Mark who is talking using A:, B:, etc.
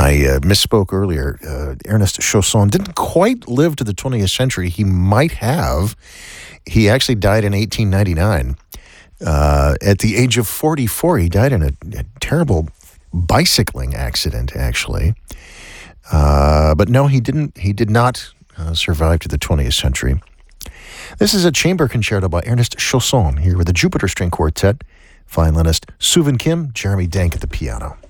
A: I misspoke earlier. Ernest Chausson didn't quite live to the 20th century. He might have. He actually died in 1899. At the age of 44, he died in a terrible bicycling accident, actually. But no, he didn't. He did not survive to the 20th century. This is a chamber concerto by Ernest Chausson here with the Jupiter String Quartet, violinist Suvin Kim, Jeremy Dank at the piano.